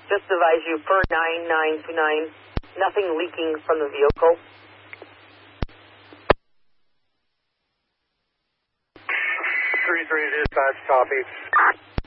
Just advise you per 9929, nothing leaking from the vehicle. 33 dispatch, copy.